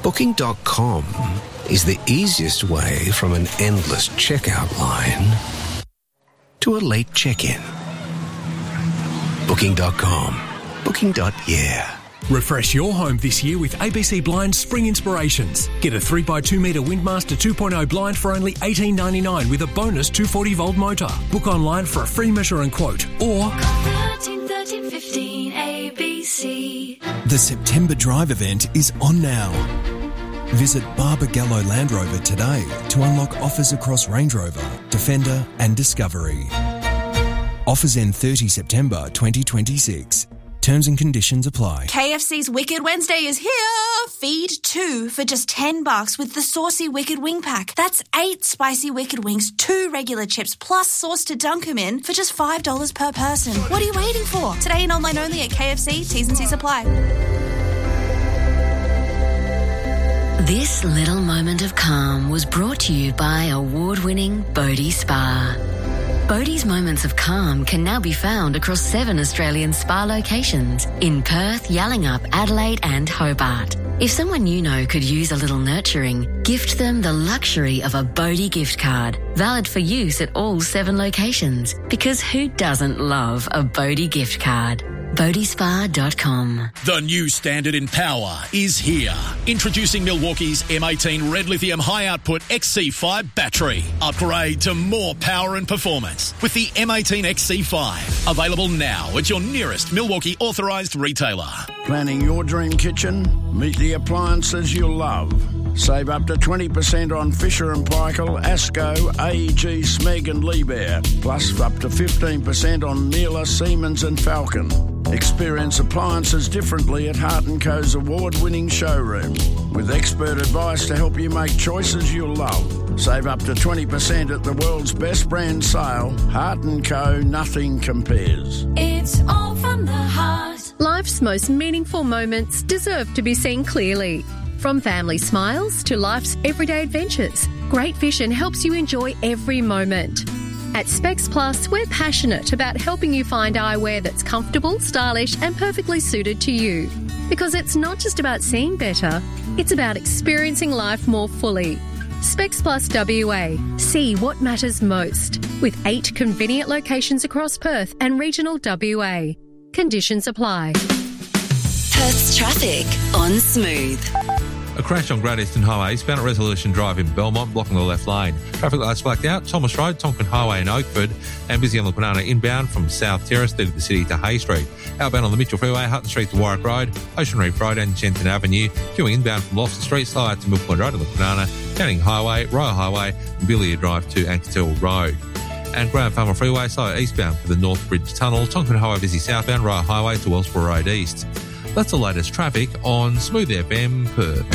Booking.com is the easiest way from an endless checkout line to a late check-in. Booking.com. Booking.yeah. Refresh your home this year with ABC Blind's Spring Inspirations. Get a 3x2 metre Windmaster 2.0 blind for only $18.99 with a bonus 240-volt motor. Book online for a free measure and quote or... 13 15 ABC. The September Drive event is on now. Visit Barbagallo Land Rover today to unlock offers across Range Rover, Defender and Discovery. Offers end 30 September 2026. Terms and conditions apply. KFC's Wicked Wednesday is here. Feed 2 for just $10 with the Saucy Wicked Wing Pack. That's 8 spicy Wicked Wings, 2 regular chips, plus sauce to dunk them in for just $5 per person. What are you waiting for? Today and online only at KFC. T's and C's apply. This little moment of calm was brought to you by award-winning Bodhi Spa. Bodhi's moments of calm can now be found across 7 Australian spa locations in Perth, Yallingup, Adelaide and Hobart. If someone you know could use a little nurturing, gift them the luxury of a Bodhi gift card, valid for use at all 7 locations. Because who doesn't love a Bodhi gift card? BodhiSpa.com. The new standard in power is here. Introducing Milwaukee's M18 Red Lithium High Output XC5 battery. Upgrade to more power and performance with the M18 XC5. Available now at your nearest Milwaukee authorised retailer. Planning your dream kitchen? Meet the appliances you'll love. Save up to 20% on Fisher & Paykel, Asco, AEG, Smeg and Liebherr. Plus up to 15% on Miele, Siemens and Falcon. Experience appliances differently at Hart & Co.'s award-winning showroom. With expert advice to help you make choices you'll love. Save up to 20% at the world's best brand sale. Hart & Co. Nothing compares. It's all from the heart. Life's most meaningful moments deserve to be seen clearly. From family smiles to life's everyday adventures, Great Vision helps you enjoy every moment. At Specs Plus, we're passionate about helping you find eyewear that's comfortable, stylish and perfectly suited to you. Because it's not just about seeing better, it's about experiencing life more fully. Specs Plus WA. See what matters most. With 8 convenient locations across Perth and regional WA. Conditions apply. Perth's traffic on Smooth. A crash on Great Eastern Highway, eastbound at Resolution Drive in Belmont, blocking the left lane. Traffic lights blacked out, Thomas Road, Tonkin Highway in Oakford, and busy on the Banana inbound from South Terrace through to the city to Hay Street. Outbound on the Mitchell Freeway, Hutton Street to Warwick Road, Ocean Reef Road and Shenton Avenue. Queuing inbound from Loftus Street, slow out to Mill Point Road on the Banana, Canning Highway, Royal Highway, and Billiard Drive to Anketel Road. And Graham Farmer Freeway, slow eastbound for the North Bridge Tunnel, Tonkin Highway busy southbound, Royal Highway to Wellsborough Road East. That's the latest traffic on Smooth FM Perth.